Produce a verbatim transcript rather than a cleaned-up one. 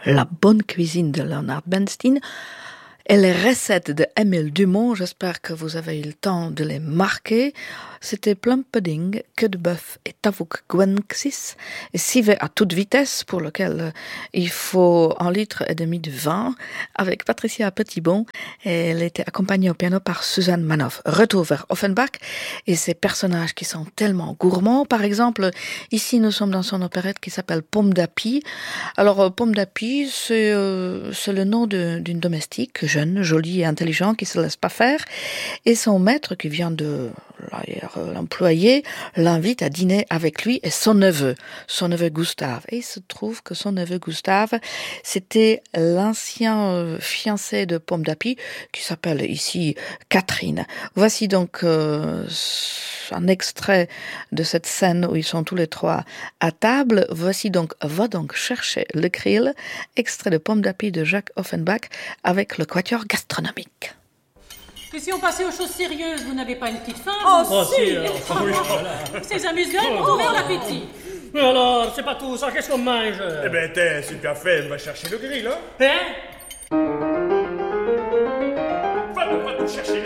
la bonne cuisine de Leonard Bernstein et les recettes de Émile Dumont. J'espère que vous avez eu le temps de les marquer. C'était plum pudding, queue de bœuf et tavouk gwenxis, et civet à toute vitesse, pour lequel il faut un litre et demi de vin, avec Patricia Petitbon, et elle était accompagnée au piano par Suzanne Manoff. Retour vers Offenbach et ses personnages qui sont tellement gourmands. Par exemple, ici nous sommes dans son opérette qui s'appelle Pomme d'Api. Alors Pomme d'Api, c'est, euh, c'est le nom de, d'une domestique jeune, jolie et intelligente qui se laisse pas faire, et son maître qui vient de l'employé l'invite à dîner avec lui et son neveu, son neveu Gustave. Et il se trouve que son neveu Gustave, c'était l'ancien fiancé de Pomme d'Api, qui s'appelle ici Catherine. Voici donc euh, un extrait de cette scène où ils sont tous les trois à table. Voici donc Va donc chercher le krill, extrait de Pomme d'Api de Jacques Offenbach avec le quatuor gastronomique. Et si on passait aux choses sérieuses, vous n'avez pas une petite faim? Oh, vous si, si alors, oui, voilà. Ces amusements ont ouvert l'appétit. Mais alors, c'est pas tout ça, qu'est-ce qu'on mange? Eh ben, t'es, c'est bien fait, on va chercher le grill, hein? Hein? Va donc, va donc chercher le